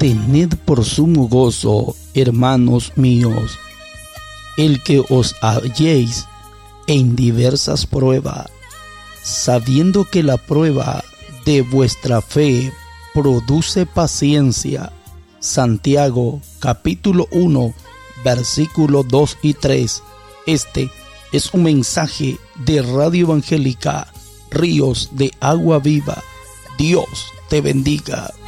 Tened por sumo gozo, hermanos míos, el que os halléis en diversas pruebas, sabiendo que la prueba de vuestra fe produce paciencia. Santiago capítulo 1 versículos 2 y 3. Este es un mensaje de Radio Evangélica Ríos de Agua Viva. Dios te bendiga.